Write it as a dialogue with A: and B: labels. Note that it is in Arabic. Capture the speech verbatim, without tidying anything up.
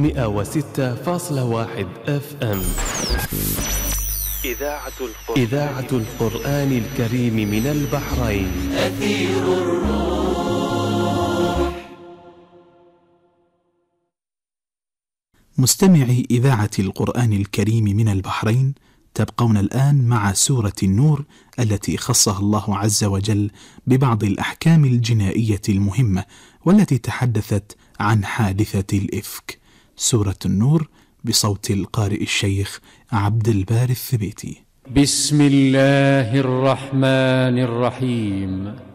A: مئة وستة فاصلة واحد اف ام. إذاعة القرآن, إذاعة القرآن الكريم من البحرين. أثير الروح.
B: مستمعي إذاعة القرآن الكريم من البحرين، تبقون الآن مع سورة النور التي خصها الله عز وجل ببعض الأحكام الجنائية المهمة، والتي تحدثت عن حادثة الإفك. سورة النور بصوت القارئ الشيخ عبد الباري الثبيتي.
C: بسم الله الرحمن الرحيم.